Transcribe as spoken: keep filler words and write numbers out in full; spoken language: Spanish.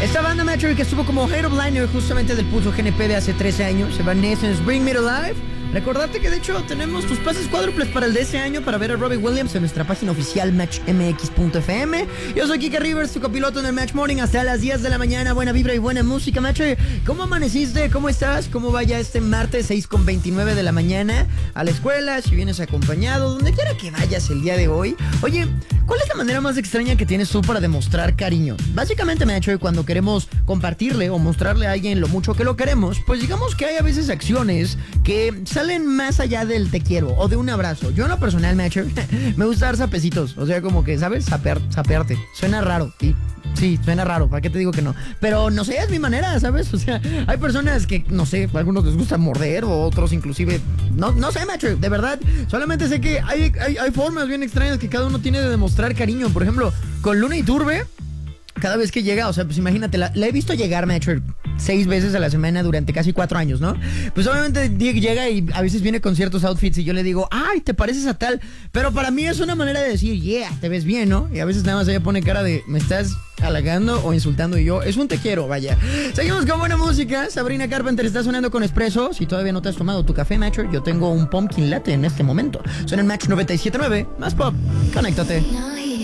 Esta banda Metro que estuvo como headliner justamente del Pulso G N P de hace trece años, Evanescence, Bring Me to Life. Recordarte que de hecho tenemos tus pases cuádruples para el de ese año para ver a Robbie Williams en nuestra página oficial match m x punto f m. Yo soy Kike Rivers, tu copiloto en el Match Morning hasta las diez de la mañana. Buena vibra y buena música, Match. ¿Cómo amaneciste? ¿Cómo estás? ¿Cómo vaya este martes seis con veintinueve de la mañana? A la escuela, si vienes acompañado, donde quiera que vayas el día de hoy. Oye, ¿cuál es la manera más extraña que tienes tú para demostrar cariño? Básicamente, Match, cuando queremos compartirle o mostrarle a alguien lo mucho que lo queremos, pues digamos que hay a veces acciones que salen más allá del te quiero o de un abrazo. Yo en lo personal, Matcher, me gusta dar sapecitos. O sea, como que, ¿sabes? Sapear, sapearte. Suena raro. Y sí, suena raro. ¿Para qué te digo que no? Pero no sé, es mi manera, ¿sabes? O sea, hay personas que, no sé, a algunos les gusta morder o otros inclusive... No, no sé, Matcher, de verdad. Solamente sé que hay, hay, hay formas bien extrañas que cada uno tiene de demostrar cariño. Por ejemplo, con Luna Iturbe, cada vez que llega, o sea, pues imagínate, la, la he visto llegar, Matcher, seis veces a la semana durante casi cuatro años, ¿no? Pues obviamente llega y a veces viene con ciertos outfits y yo le digo, ay, te pareces a tal. Pero para mí es una manera de decir, yeah, te ves bien, ¿no? Y a veces nada más ella pone cara de, ¿me estás halagando o insultando? Y yo, es un te quiero, vaya. Seguimos con buena música. Sabrina Carpenter está sonando con Espresso. Si todavía no te has tomado tu café, Matcher, yo tengo un pumpkin latte en este momento. Suena en Match noventa y siete punto nueve, más pop. Conéctate.